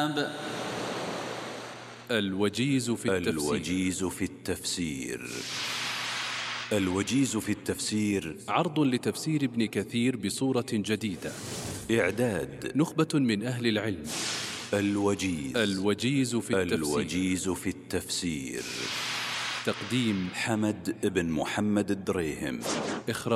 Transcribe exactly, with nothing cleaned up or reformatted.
الوجيز في التفسير. الوجيز في التفسير. الوجيز في التفسير عرض لتفسير ابن كثير بصورة جديدة. إعداد نخبة من أهل العلم. الوجيز. الوجيز في التفسير. الوجيز في التفسير. تقديم حمد بن محمد الدريهم. إخراج